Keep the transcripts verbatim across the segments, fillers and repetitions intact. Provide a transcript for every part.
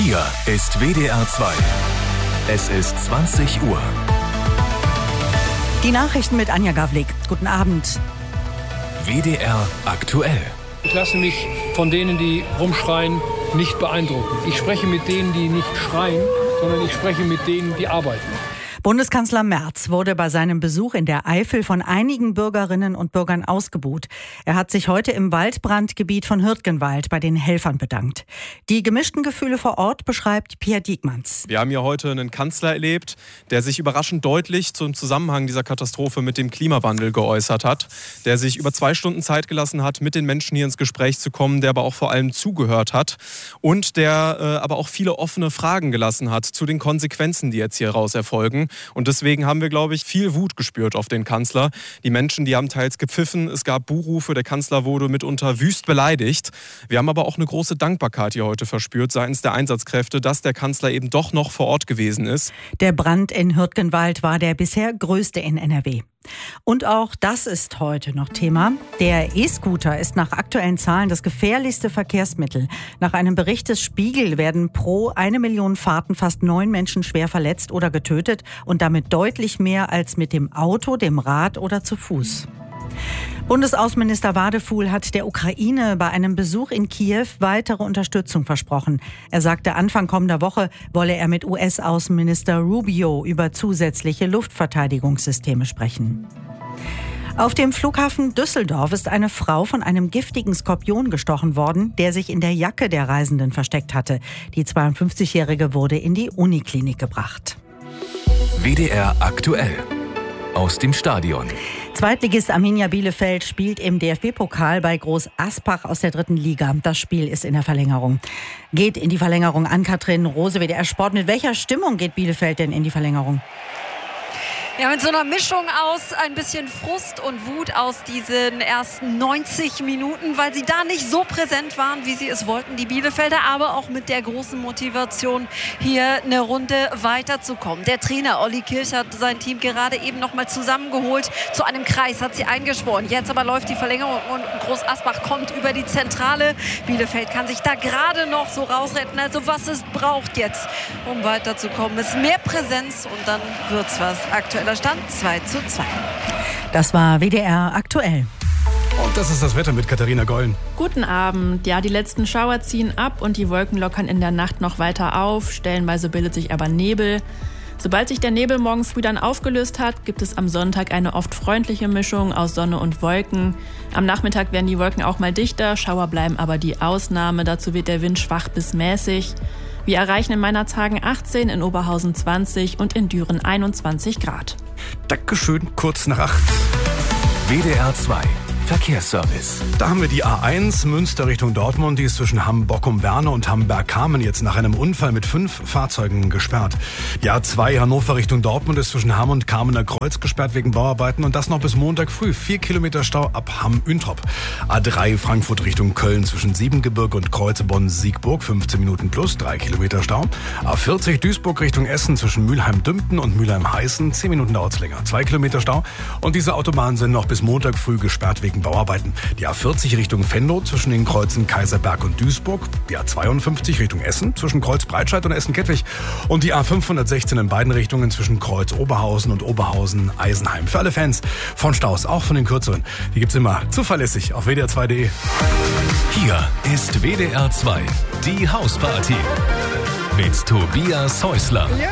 Hier ist W D R zwei. Es ist zwanzig Uhr. Die Nachrichten mit Anja Gawlik. Guten Abend. W D R aktuell. Ich lasse mich von denen, die rumschreien, nicht beeindrucken. Ich spreche mit denen, die nicht schreien, sondern ich spreche mit denen, die arbeiten. Bundeskanzler Merz wurde bei seinem Besuch in der Eifel von einigen Bürgerinnen und Bürgern ausgebuht. Er hat sich heute im Waldbrandgebiet von Hürtgenwald bei den Helfern bedankt. Die gemischten Gefühle vor Ort beschreibt Pierre Diekmanns. Wir haben hier heute einen Kanzler erlebt, der sich überraschend deutlich zum Zusammenhang dieser Katastrophe mit dem Klimawandel geäußert hat, der sich über zwei Stunden Zeit gelassen hat, mit den Menschen hier ins Gespräch zu kommen, der aber auch vor allem zugehört hat und der äh, aber auch viele offene Fragen gelassen hat zu den Konsequenzen, die jetzt hier raus erfolgen. Und deswegen haben wir, glaube ich, viel Wut gespürt auf den Kanzler. Die Menschen, die haben teils gepfiffen, es gab Buhrufe, der Kanzler wurde mitunter wüst beleidigt. Wir haben aber auch eine große Dankbarkeit hier heute verspürt seitens der Einsatzkräfte, dass der Kanzler eben doch noch vor Ort gewesen ist. Der Brand in Hürtgenwald war der bisher größte in N R W. Und auch das ist heute noch Thema. Der E-Scooter ist nach aktuellen Zahlen das gefährlichste Verkehrsmittel. Nach einem Bericht des Spiegel werden pro eine Million Fahrten fast neun Menschen schwer verletzt oder getötet und damit deutlich mehr als mit dem Auto, dem Rad oder zu Fuß. Bundesaußenminister Wadefuhl hat der Ukraine bei einem Besuch in Kiew weitere Unterstützung versprochen. Er sagte, Anfang kommender Woche wolle er mit U S-Außenminister Rubio über zusätzliche Luftverteidigungssysteme sprechen. Auf dem Flughafen Düsseldorf ist eine Frau von einem giftigen Skorpion gestochen worden, der sich in der Jacke der Reisenden versteckt hatte. Die zweiundfünfzigjährige wurde in die Uniklinik gebracht. W D R aktuell. Aus dem Stadion. Zweitligist Arminia Bielefeld spielt im D F B-Pokal bei Groß Aspach aus der dritten Liga. Das Spiel ist in der Verlängerung. Geht in die Verlängerung an Katrin Rose, W D R Sport. Mit welcher Stimmung geht Bielefeld denn in die Verlängerung? Ja, mit so einer Mischung aus ein bisschen Frust und Wut aus diesen ersten neunzig Minuten, weil sie da nicht so präsent waren, wie sie es wollten, die Bielefelder, aber auch mit der großen Motivation, hier eine Runde weiterzukommen. Der Trainer Olli Kirch hat sein Team gerade eben noch mal zusammengeholt, zu einem Kreis hat sie eingeschworen. Jetzt aber läuft die Verlängerung und Groß Asbach kommt über die Zentrale. Bielefeld kann sich da gerade noch so rausretten. Also was es braucht jetzt, um weiterzukommen, ist mehr Präsenz und dann wird's was. Aktuell Stand zwei zu zwei. Das war W D R aktuell. Und das ist das Wetter mit Katharina Gollen. Guten Abend. Ja, die letzten Schauer ziehen ab und die Wolken lockern in der Nacht noch weiter auf. Stellenweise bildet sich aber Nebel. Sobald sich der Nebel morgen früh dann aufgelöst hat, gibt es am Sonntag eine oft freundliche Mischung aus Sonne und Wolken. Am Nachmittag werden die Wolken auch mal dichter, Schauer bleiben aber die Ausnahme. Dazu wird der Wind schwach bis mäßig. Wir erreichen in Meinerzhagen achtzehn, in Oberhausen zwanzig und in Düren einundzwanzig Grad. Dankeschön, kurz nach acht. W D R zwei. Verkehrsservice. Da haben wir die A eins Münster Richtung Dortmund, die ist zwischen Hamm-Bockum-Werne und Hamm-Bergkamen jetzt nach einem Unfall mit fünf Fahrzeugen gesperrt. Die A zwei Hannover Richtung Dortmund ist zwischen Hamm und Kamener Kreuz gesperrt wegen Bauarbeiten und das noch bis Montag früh. Vier Kilometer Stau ab Hamm-Üntrop. A drei Frankfurt Richtung Köln zwischen Siebengebirge und Kreuze-Bonn-Siegburg, fünfzehn Minuten plus, drei Kilometer Stau. A vierzig Duisburg Richtung Essen zwischen Mülheim-Dümpten und Mülheim-Heißen, zehn Minuten dauert's länger, zwei Kilometer Stau. Und diese Autobahnen sind noch bis Montag früh gesperrt wegen Bauarbeiten. Die A vierzig Richtung Venlo zwischen den Kreuzen Kaiserberg und Duisburg, die A zweiundfünfzig Richtung Essen zwischen Kreuz Breitscheid und Essen-Kettwig und die A fünfhundertsechzehn in beiden Richtungen zwischen Kreuz Oberhausen und Oberhausen-Eisenheim. Für alle Fans von Staus, auch von den kürzeren, die gibt's immer zuverlässig auf W D R zwei punkt de. Hier ist W D R zwei, die Hausparty mit Tobias Häusler. Ja.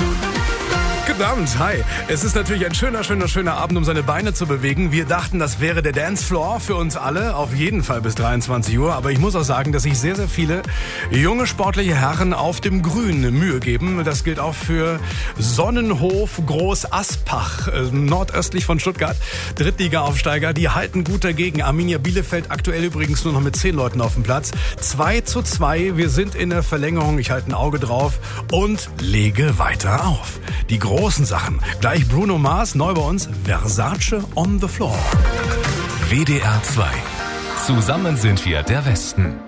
Guten Abend, hi. Es ist natürlich ein schöner, schöner, schöner Abend, um seine Beine zu bewegen. Wir dachten, das wäre der Dancefloor für uns alle, auf jeden Fall bis dreiundzwanzig Uhr. Aber ich muss auch sagen, dass sich sehr, sehr viele junge sportliche Herren auf dem Grün Mühe geben. Das gilt auch für Sonnenhof Groß Aspach, äh, nordöstlich von Stuttgart. Drittliga-Aufsteiger, die halten gut dagegen. Arminia Bielefeld aktuell übrigens nur noch mit zehn Leuten auf dem Platz. zwei zu zwei, wir sind in der Verlängerung. Ich halte ein Auge drauf und lege weiter auf. Die großen Sachen. Gleich Bruno Mars, neu bei uns, Versace on the Floor. W D R zwei. Zusammen sind wir der Westen.